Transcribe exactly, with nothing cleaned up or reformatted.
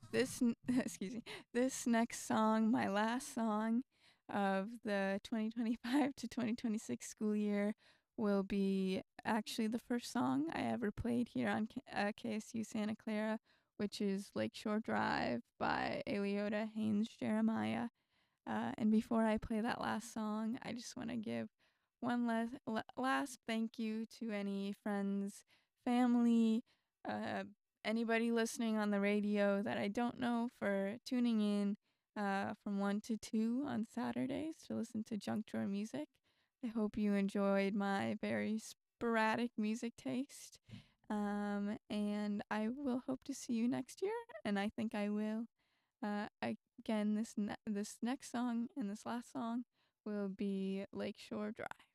this n- excuse me, this next song, my last song of the twenty twenty-five to twenty twenty-six school year, will be actually the first song I ever played here on K- uh, K S U Santa Clara, which is Lakeshore Drive by Eliota Haynes Jeremiah. Uh, and before I play that last song, I just want to give one last, last thank you to any friends, family, uh, anybody listening on the radio that I don't know for tuning in uh, from one to two on Saturdays to listen to junk drawer music. I hope you enjoyed my very sporadic music taste. Um, and I will hope to see you next year, and I think I will. Uh, again, this ne- this next song and this last song will be Lakeshore Drive.